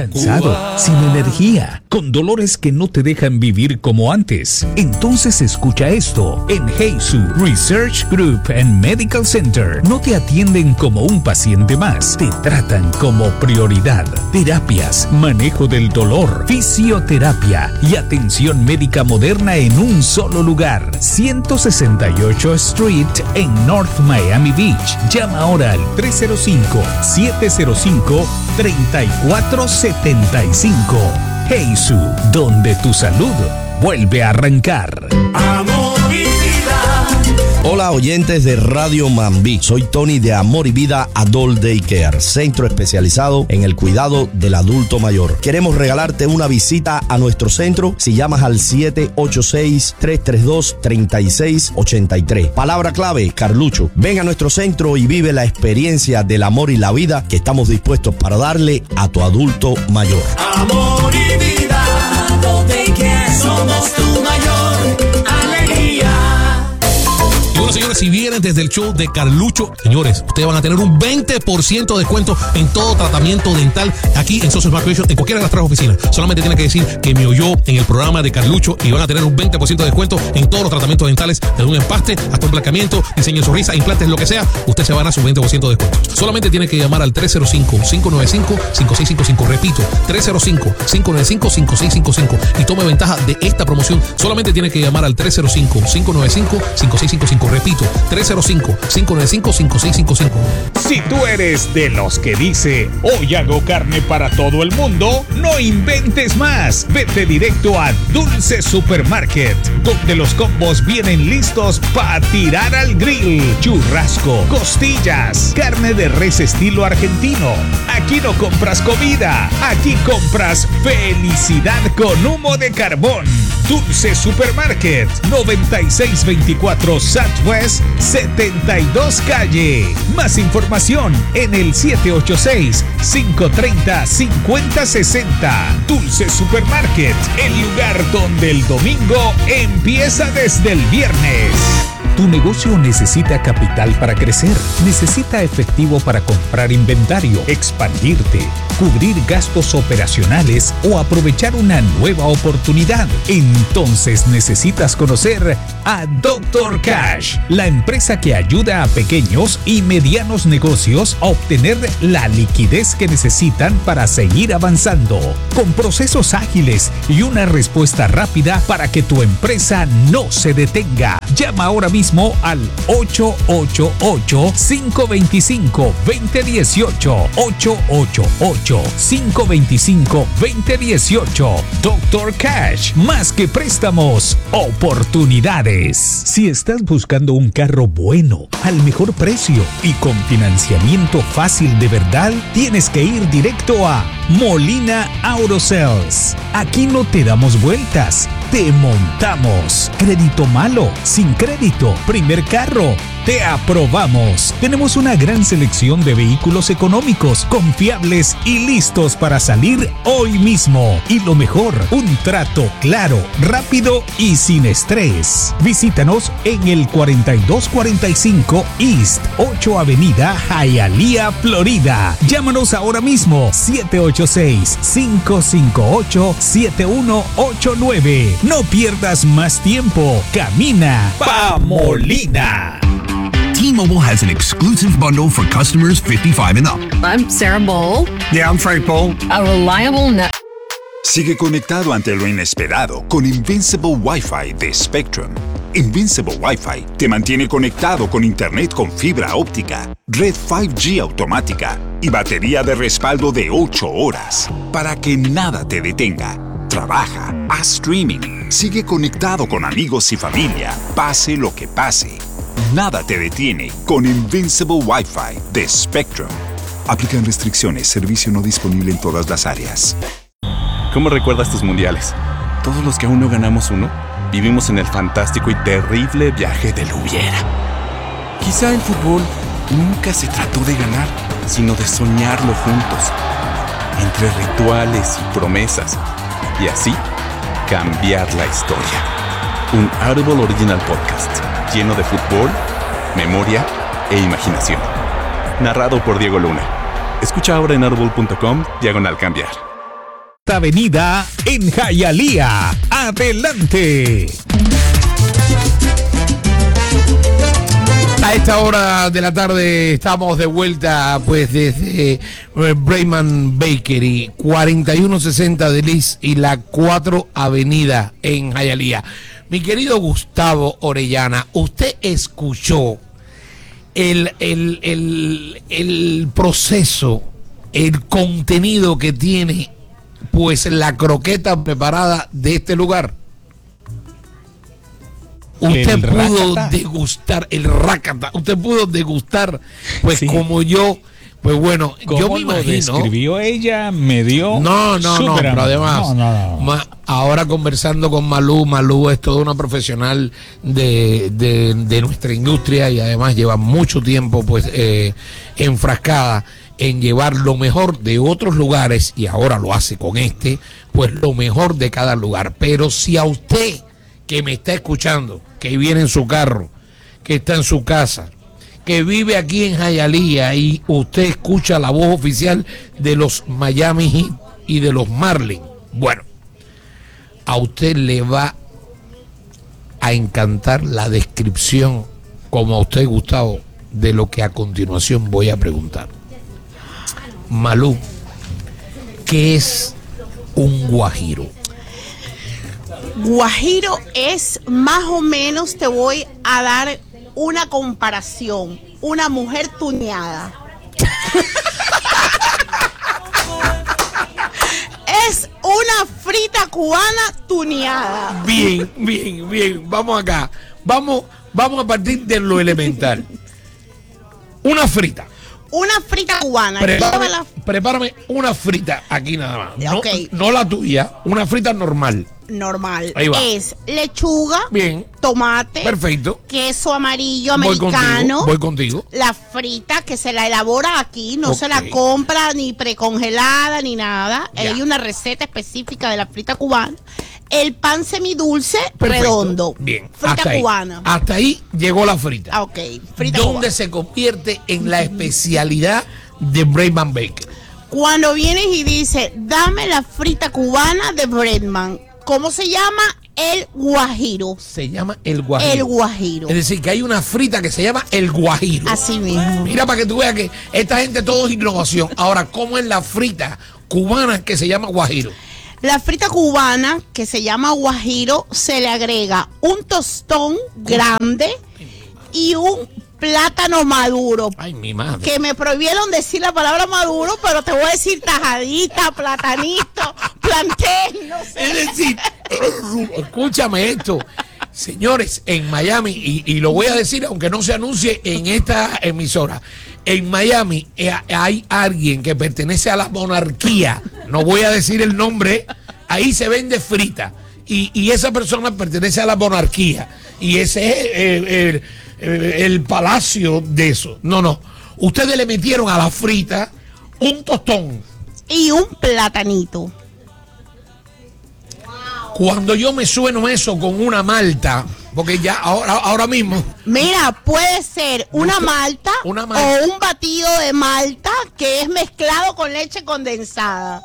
¿Cansado? ¿Sin energía? ¿Con dolores que no te dejan vivir como antes? Entonces escucha esto. En Heisu Research Group and Medical Center no te atienden como un paciente más. Te tratan como prioridad. Terapias, manejo del dolor, fisioterapia y atención médica moderna en un solo lugar. 168 Street en North Miami Beach. Llama ahora al 305-705-3475. Heisu, donde tu salud vuelve a arrancar. Amor y vida. Hola oyentes de Radio Mambí, soy Tony de Amor y Vida Adult Daycare, centro especializado en el cuidado del adulto mayor. Queremos regalarte una visita a nuestro centro si llamas al 786-332-3683. Palabra clave, Carlucho. Ven a nuestro centro y vive la experiencia del amor y la vida que estamos dispuestos para darle a tu adulto mayor. Amor y vida. Adult Daycare. Somos tu mayor alegría. Y bueno, señores, si vienen desde el show de Carlucho, señores, ustedes van a tener un 20% de descuento en todo tratamiento dental aquí en Social Recreation, en cualquiera de las tres oficinas. Solamente tienen que decir que me oyó en el programa de Carlucho y van a tener un 20% de descuento en todos los tratamientos dentales, desde un empaste hasta un blanqueamiento, diseño de sonrisa, implantes, lo que sea. Usted se va a ganar su 20% de descuento. Solamente tiene que llamar al 305-595-5655. Repito, 305-595-5655 y tome ventaja de esta promoción. Solamente tiene que llamar al 305-595-5655. Repito, 305-595-5655. Si tú eres de los que dice, hoy hago carne para todo el mundo, no inventes más. Vete directo a Dulce Supermarket, donde los combos vienen listos para tirar al grill. Churrasco, costillas, carne de res estilo argentino. Aquí no compras comida, aquí compras felicidad con humo de carbón. Dulce Supermarket, 9624 Southwest 72 Calle. Más información en el 786-530-5060. Dulce Supermarket, el lugar donde el domingo empieza desde el viernes. Tu negocio necesita capital para crecer, necesita efectivo para comprar inventario, expandirte, cubrir gastos operacionales o aprovechar una nueva oportunidad. Entonces necesitas conocer a Dr. Cash, la empresa que ayuda a pequeños y medianos negocios a obtener la liquidez que necesitan para seguir avanzando, con procesos ágiles y una respuesta rápida para que tu empresa no se detenga. Llama ahora mismo al 888-525-2018. 888-525-2018. Dr. Cash, más que préstamos, oportunidades. Si estás buscando un carro bueno, al mejor precio y con financiamiento fácil de verdad, tienes que ir directo a Molina Auto Sales. Aquí no te damos vueltas, te montamos. Crédito malo, sin crédito, primer carro, te aprobamos. Tenemos una gran selección de vehículos económicos, confiables y listos para salir hoy mismo. Y lo mejor, un trato claro, rápido y sin estrés. Visítanos en el 4245 East 8 Avenida Hialeah, Florida. Llámanos ahora mismo, 786-558-7189. No pierdas más tiempo. Camina pa' Molina. T-Mobile has an exclusive bundle for customers 55 and up. I'm Sarah Bowl. Yeah, I'm Frank Bowl. A reliable net. Sigue conectado ante lo inesperado con Invincible Wi-Fi de Spectrum. Invincible Wi-Fi te mantiene conectado con internet con fibra óptica, red 5G automática y batería de respaldo de 8 horas para que nada te detenga. Trabaja, haz streaming, sigue conectado con amigos y familia, pase lo que pase. Nada te detiene con Invincible Wi-Fi de Spectrum. Aplican restricciones, servicio no disponible en todas las áreas. ¿Cómo recuerdas tus mundiales? Todos los que aún no ganamos uno, vivimos en el fantástico y terrible viaje del hubiera. Quizá el fútbol nunca se trató de ganar, sino de soñarlo juntos, entre rituales y promesas, y así cambiar la historia. Un Audible Original Podcast lleno de fútbol, memoria e imaginación. Narrado por Diego Luna. Escucha ahora en audible.com/cambiar. Avenida en Hialeah. Adelante. A esta hora de la tarde estamos de vuelta pues desde Brayman Bakery, 4160 de Liz y la 4 Avenida en Hialeah. Mi querido Gustavo Orellana, usted escuchó el proceso, el contenido que tiene pues la croqueta preparada de este lugar. Usted pudo degustar el rácata, usted pudo degustar, pues sí. Como yo, pues bueno, yo me imagino. Describió ella, me dio. No, pero además, ahora conversando con Malú es toda una profesional de nuestra industria y además lleva mucho tiempo, pues, enfrascada en llevar lo mejor de otros lugares y ahora lo hace con pues lo mejor de cada lugar. Pero si a usted que me está escuchando, que viene en su carro, que está en su casa, que vive aquí en Hialeah y usted escucha la voz oficial de los Miami Heat y de los Marlins, bueno, a usted le va a encantar la descripción, como a usted, Gustavo, de lo que a continuación voy a preguntar. Malú, ¿qué es un guajiro? Guajiro es más o menos, te voy a dar una comparación, una mujer tuneada. Es una frita cubana tuneada. Bien, vamos acá. Vamos a partir de lo elemental. Una frita cubana. Prepárame una frita aquí nada más. Okay. No la tuya, una frita normal. Ahí va. Es lechuga, bien, tomate, perfecto, queso amarillo americano. Voy contigo. La frita que se la elabora aquí, no se la compra ni precongelada ni nada. Ya. Hay una receta específica de la frita cubana. El pan semidulce, perfecto, redondo. Bien. Frita cubana. Hasta ahí llegó la frita. Ok. Frita ¿Dónde cubana se convierte en la especialidad de Brayman Bakery? Cuando vienes y dices, dame la frita cubana de Brayman. ¿Cómo se llama? El guajiro. Se llama el guajiro. El guajiro. Es decir, que hay una frita que se llama el guajiro. Así mismo. Mira, para que tú veas que esta gente todo es innovación. Ahora, ¿cómo es la frita cubana que se llama guajiro? La frita cubana que se llama guajiro se le agrega un tostón grande y un plátano maduro. Ay, mi madre. Que me prohibieron decir la palabra maduro, pero te voy a decir tajadita, platanito, plantain, no sé. Es decir, escúchame esto. Señores, en Miami, y lo voy a decir aunque no se anuncie en esta emisora, en Miami hay alguien que pertenece a la monarquía, no voy a decir el nombre, ahí se vende frita, y esa persona pertenece a la monarquía, y ese es el palacio de eso. No, ustedes le metieron a la frita un tostón y un platanito. Cuando yo me sueno eso con una malta, porque ya ahora mismo. Mira, puede ser una malta o un batido de malta que es mezclado con leche condensada.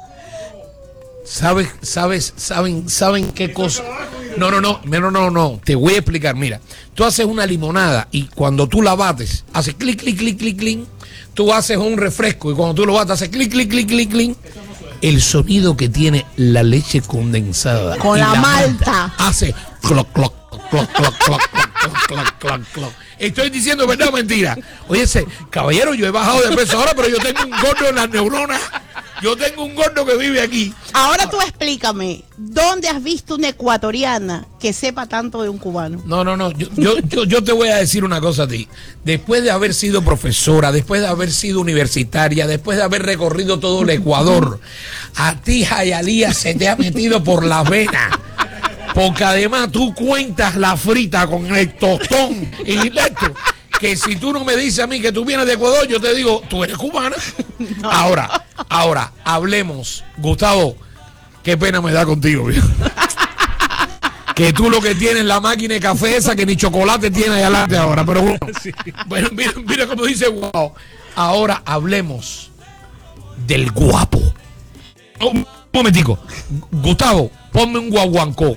¿Saben qué cosa? No. Te voy a explicar. Mira, tú haces una limonada y cuando tú la bates, hace clic, clic, clic, clic, clic. Tú haces un refresco y cuando tú lo bates, hace clic, clic, clic, clic, clic. El sonido que tiene la leche condensada con la malta hace cloc, cloc, cloc, cloc, cloc, cloc, cloc, cloc, cloc. Estoy diciendo verdad o mentira. Oye, caballero, yo he bajado de peso ahora, pero yo tengo un gordo en las neuronas. Yo tengo un gordo que vive aquí. Ahora tú explícame, ¿dónde has visto una ecuatoriana que sepa tanto de un cubano? No. Yo te voy a decir una cosa a ti. Después de haber sido profesora, después de haber sido universitaria, después de haber recorrido todo el Ecuador, a ti, Hialeah, se te ha metido por las venas. Porque además tú cuentas la frita con el tostón y esto. Que si tú no me dices a mí que tú vienes de Ecuador, yo te digo, tú eres cubana. No. Ahora, hablemos. Gustavo, qué pena me da contigo, viejo. Que tú lo que tienes la máquina de café esa que ni chocolate tiene ahí adelante ahora. Pero bueno, mira cómo dice wow. Ahora hablemos del guapo. Momentico. Gustavo, ponme un guaguancó.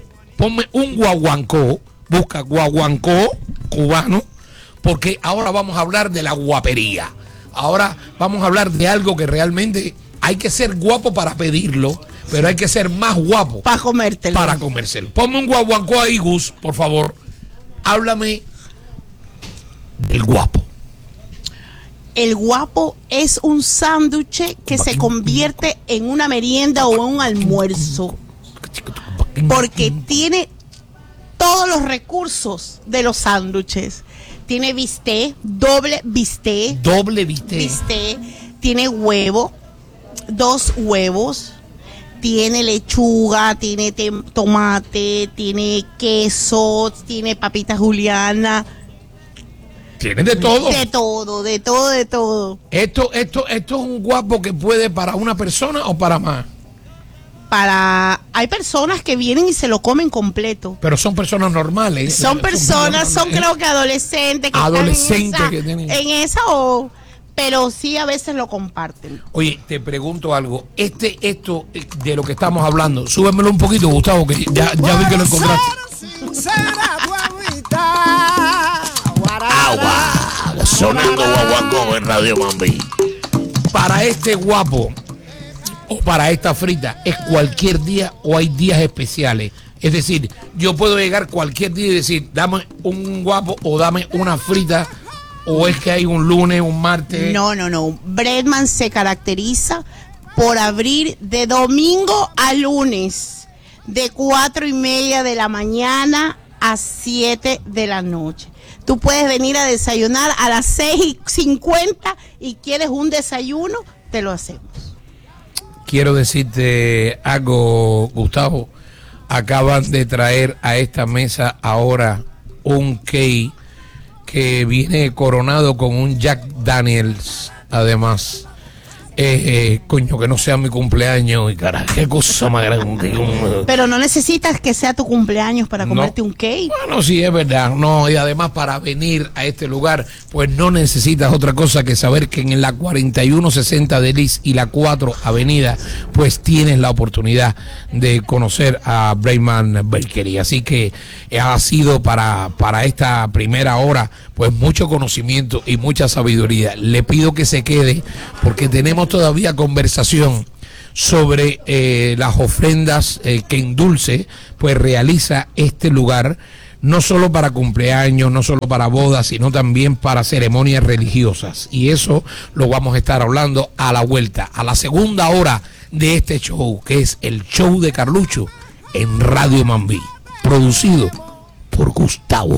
Busca guaguancó cubano, porque ahora vamos a hablar de la guapería. Ahora vamos a hablar de algo que realmente hay que ser guapo para pedirlo, pero hay que ser más guapo para comértelo. Ponme un guaguancó ahí, Gus, por favor. Háblame del guapo. El guapo es un sándwich que se convierte en una merienda o en un almuerzo, porque tiene todos los recursos de los sándwiches. Tiene bistec, doble bistec, tiene huevo, 2 huevos, tiene lechuga, tiene tomate, tiene queso, tiene papita juliana. Tiene de todo. De todo. Esto es un guapo que puede para una persona o para más. Hay personas que vienen y se lo comen completo. Pero son personas normales. Son creo que adolescentes que están en esa pero sí a veces lo comparten. Oye, te pregunto algo. Esto de lo que estamos hablando, súbemelo un poquito, Gustavo, que ya vi que lo encontraste. Agua, sonando guaguancó en Radio Mambí. Para este guapo o para esta frita, ¿es cualquier día o hay días especiales? Es decir, yo puedo llegar cualquier día y decir, dame un guapo o dame una frita, o es que hay un lunes, un martes. No. Breadman se caracteriza por abrir de domingo a lunes, de 4:30 de la mañana a 7 de la noche. Tú puedes venir a desayunar a las 6:50 y quieres un desayuno, te lo hacemos. Quiero decirte algo, Gustavo. Acaban de traer a esta mesa ahora un cake que viene coronado con un Jack Daniels, además. Coño, que no sea mi cumpleaños y carajo, qué cosa más grande. Pero no necesitas que sea tu cumpleaños para comerte un cake. Bueno, sí, es verdad. No, y además para venir a este lugar, pues no necesitas otra cosa que saber que en la 4160 de Liz y la 4 Avenida, pues tienes la oportunidad de conocer a Breadman Bakery. Así que ha sido para esta primera hora, pues mucho conocimiento y mucha sabiduría. Le pido que se quede porque tenemos todavía conversación sobre las ofrendas que Indulce pues realiza este lugar, no solo para cumpleaños, no solo para bodas, sino también para ceremonias religiosas, y eso lo vamos a estar hablando a la vuelta, a la segunda hora de este show, que es el show de Carlucho en Radio Mambí, producido por Gustavo.